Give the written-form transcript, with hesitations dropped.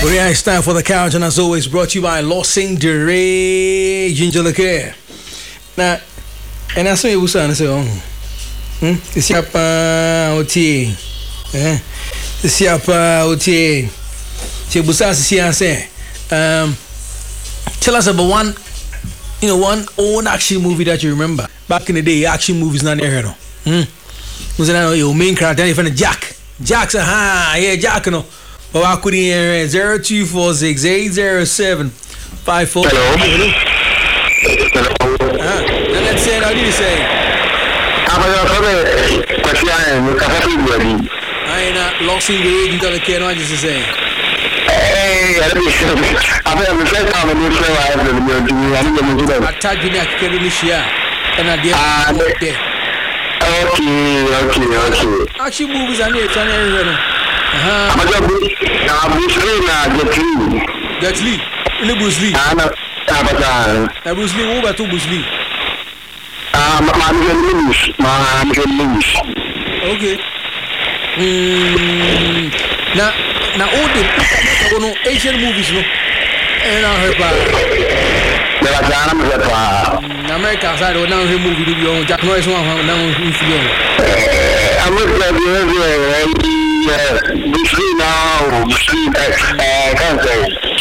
Yeah, it's time for the couch, and as always, brought to you by Losing Dere Ginger Liquor. Now, and I say, who's on the song? It's Yapa Oti. It's Yapa Oti. Tell us about one old action movie that you remember. Back in the day, action movies not there, no. Was it your main character? You're from Jack. Jack's yeah, Jack, no. Oh, I could hear 0246-807-54. Hello. Let's say, how do you say? I ain't not lost in the age until I can't, I just say. Hey, I tagged you next, Kevin Michia. And I did. Okay. Action movies are near, it's on everywhere. Jet Li. Bruce Lee. Bruce Lee, over to Bruce Lee. Okay. Now all the Asian movies, no. And I heard America side or now he movie to be on Jack Noise one now in film. I'm looking at the Bruce Lee now. Bruce Lee, can't say.